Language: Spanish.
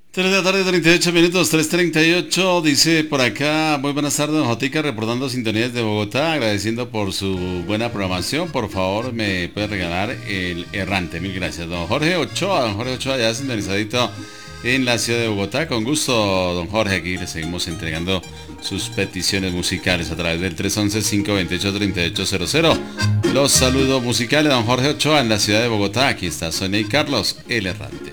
3 de la tarde, 38 minutos, 3:38, dice por acá, muy buenas tardes, don Jotica, reportando sintonías de Bogotá, agradeciendo por su buena programación, por favor me puede regalar el errante, mil gracias, don Jorge Ochoa, ya sintonizadito en la ciudad de Bogotá, con gusto, don Jorge, aquí le seguimos entregando sus peticiones musicales a través del 311-528-3800, los saludos musicales, don Jorge Ochoa en la ciudad de Bogotá, aquí está Sonia y Carlos, el errante.